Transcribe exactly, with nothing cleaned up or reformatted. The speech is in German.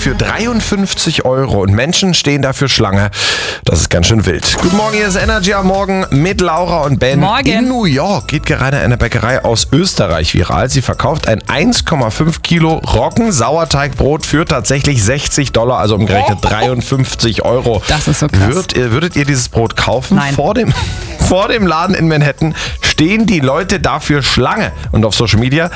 für dreiundfünfzig Euro und Menschen stehen dafür Schlange. Das ist ganz schön wild. Guten Morgen, hier ist Energy am Morgen mit Laura und Ben. Morgen. In New York geht gerade eine Bäckerei aus Österreich viral. Sie verkauft ein eins Komma fünf Kilo Roggensauerteigbrot für tatsächlich sechzig Dollar, also umgerechnet dreiundfünfzig Euro. Das ist so krass. Würd, ihr- würdet ihr dieses Brot kaufen? Nein. Vor dem, vor dem Laden in Manhattan stehen die Leute dafür Schlange. Und auf Social Media